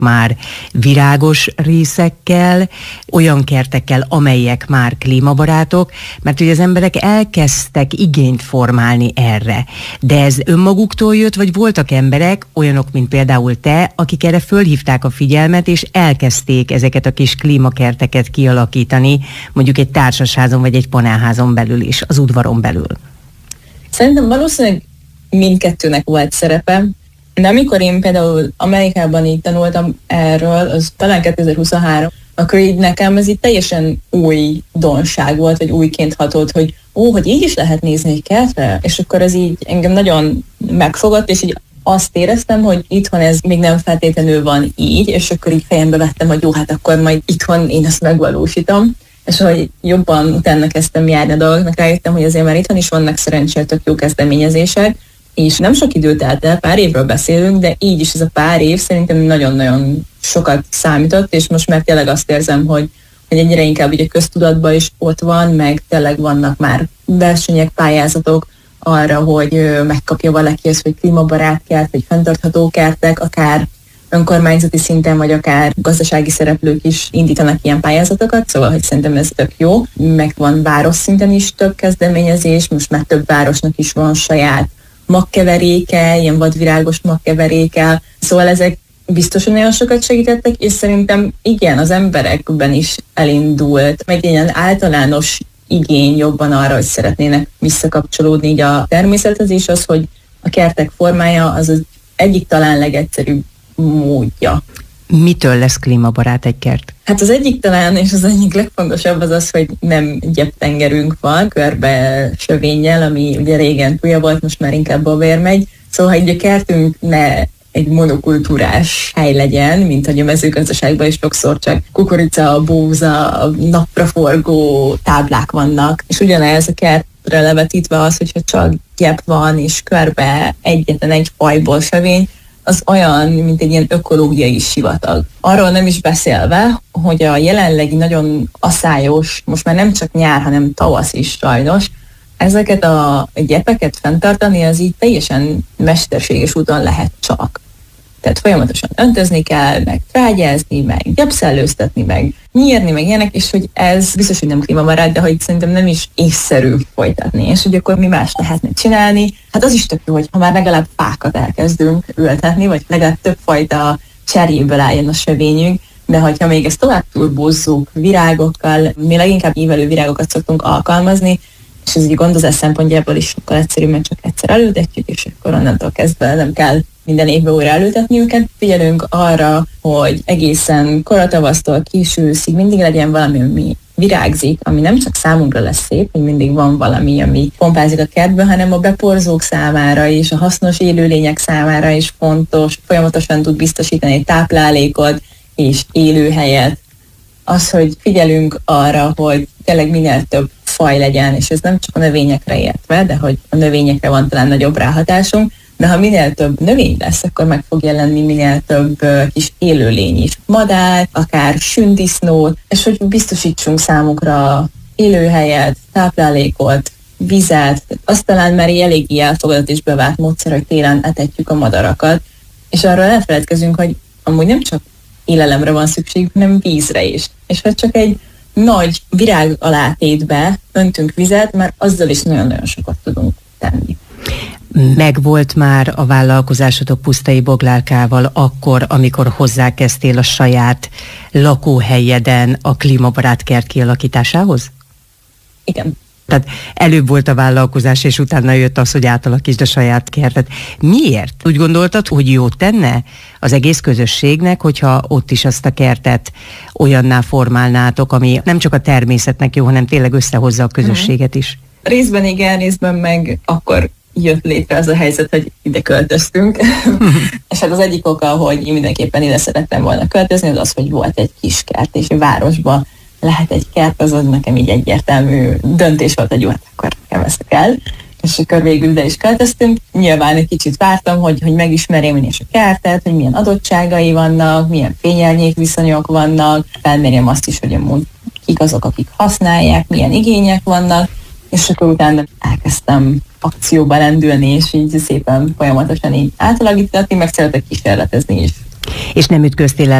már virágos részekkel, olyan kertekkel, amelyek már klímabarátok, mert ugye az emberek elkezdtek igényt formálni erre. De ez önmaguktól jött, vagy voltak emberek, olyanok, mint például te, akik erre fölhívták a figyelmet, és elkezdték ezeket a kis klímakerteket kialakítani, mondjuk egy társasházon, vagy egy panelházon belül is, az udvaron belül? Szerintem valószínűleg mindkettőnek volt szerepe. De amikor én például Amerikában így tanultam erről, az talán 2023, akkor így nekem ez így teljesen új donság volt, vagy újként hatott, hogy hogy így is lehet nézni egy kertre, és akkor ez így engem nagyon megfogott, és így azt éreztem, hogy itthon ez még nem feltétlenül van így, és akkor így fejembe vettem, hogy jó, hát akkor majd itthon én ezt megvalósítom. És hogy jobban utána kezdtem járni a dolgoknak, rájöttem, hogy azért már itthon is vannak szerencsére tök jó kezdeményezések, és nem sok idő telt el, pár évről beszélünk, de így is ez a pár év szerintem nagyon-nagyon sokat számított, és most már tényleg azt érzem, hogy egyre inkább ugye köztudatban is ott van, meg tényleg vannak már versenyek, pályázatok arra, hogy megkapja valaki ezt, hogy klímabarát kert, vagy fenntartható kertek, akár önkormányzati szinten, vagy akár gazdasági szereplők is indítanak ilyen pályázatokat, szóval hogy szerintem ez tök jó. Meg van város szinten is több kezdeményezés, most már több városnak is van saját magkeveréke, ilyen vadvirágos magkeveréke, szóval ezek biztosan nagyon sokat segítettek, és szerintem igen, az emberekben is elindult, meg ilyen általános igény jobban arra, hogy szeretnének visszakapcsolódni így a természethez, és az, hogy a kertek formája az egyik talán legegyszerűbb módja. Mitől lesz klímabarát egy kert? Hát az egyik talán, és az egyik legfontosabb az, hogy nem gyeptengerünk van, körbe sövénnyel, ami ugye régen túlja volt, most már inkább babér megy. Szóval, hogy a kertünk ne egy monokultúrás hely legyen, mint hogy a mezőgazdaságban is sokszor csak kukorica, búza, napraforgó táblák vannak. És ugyanez a kertre levetítve az, hogyha csak gyep van, és körbe egyetlen egy fajból sövény, az olyan, mint egy ilyen ökológiai sivatag. Arról nem is beszélve, hogy a jelenlegi nagyon aszályos, most már nem csak nyár, hanem tavasz is sajnos, ezeket a gyepeket fenntartani, az így teljesen mesterséges úton lehet csak. Tehát folyamatosan öntözni kell, meg trágyázni, meg gyepszellőztetni, meg nyírni, meg ilyenek, és hogy ez biztos, hogy nem klímabarát, de hogy szerintem nem is észszerű folytatni. És hogy akkor mi más lehetne csinálni? Hát az is tök jó, hogy ha már legalább fákat elkezdünk ültetni, vagy legalább többfajta cserjéből álljon a sövényünk, de hogyha még ezt tovább turbózzuk virágokkal, mi leginkább ívelő virágokat szoktunk alkalmazni, és ez így gondozás szempontjából is sokkal egyszerűbb, mert csak egyszer elültetjük, és akkor onnantól kezdve nem kell minden évben újra elültetni őket. Figyelünk arra, hogy egészen koratavasztól késő őszig mindig legyen valami, ami virágzik, ami nem csak számunkra lesz szép, hogy mindig van valami, ami pompázik a kertben, hanem a beporzók számára is, a hasznos élőlények számára is fontos, folyamatosan tud biztosítani táplálékot és élőhelyet. Az, hogy figyelünk arra, hogy tényleg minél több faj legyen, és ez nem csak a növényekre értve, de hogy a növényekre van talán nagyobb ráhatásunk, de ha minél több növény lesz, akkor meg fog jelenni minél több kis élőlény is. Madár, akár sündisznót, és hogy biztosítsunk számukra élőhelyet, táplálékot, vizet. Azt talán már eléggé elfogadott és bevált módszer, hogy télen etetjük a madarakat, és arról elfeledkezünk, hogy amúgy nem csak élelemre van szükség, hanem vízre is. És ha csak egy nagy virág alátétbe öntünk vizet, mert azzal is nagyon-nagyon sokat tudunk tenni. Megvolt már a vállalkozásotok Pusztai Boglárkával akkor, amikor hozzákezdtél a saját lakóhelyeden a klímabarát kert kialakításához? Igen. Tehát előbb volt a vállalkozás, és utána jött az, hogy átalakítsd a saját kertet. Miért? Úgy gondoltad, hogy jót tenne az egész közösségnek, hogyha ott is azt a kertet olyanná formálnátok, ami nem csak a természetnek jó, hanem tényleg összehozza a közösséget is? Részben igen, részben meg akkor jött létre az a helyzet, hogy ide költöztünk. És hát az egyik oka, hogy én mindenképpen ide szerettem volna költözni, az az, hogy volt egy kis kert, és a városban lehet egy kert, az nekem így egyértelmű döntés volt, hogy jó, hát akkor nekem ezt kell. És akkor végül ide is költöztünk. Nyilván egy kicsit vártam, hogy megismerjem én is a kertet, hogy milyen adottságai vannak, milyen fényelnyék viszonyok vannak, felmérjem azt is, hogy amúgy kik azok, akik használják, milyen igények vannak, és akkor utána elkezdtem akcióba lendülni, és így szépen folyamatosan így átalakítani, meg szeretek kísérletezni is. És nem ütköztél el